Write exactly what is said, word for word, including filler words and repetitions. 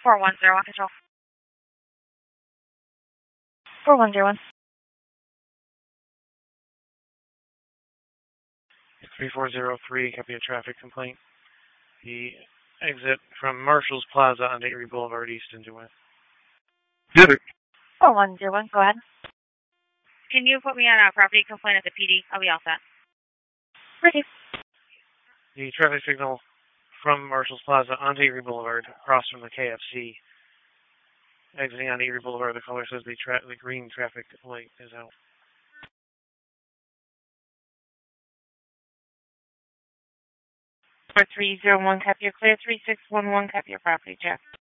four one zero one control. four one zero one. three four zero three, copy a traffic complaint. The exit from Marshall's Plaza on Erie Boulevard East into West. four one zero one, go ahead. Can you put me on a property complaint at the P D? I'll be all set. Ready. The traffic signal from Marshall's Plaza onto Erie Boulevard, across from the K F C. Exiting on Erie Boulevard, the color says the, tra- the green traffic light is out. four three zero one, copy your clear. three six one one, copy your property check.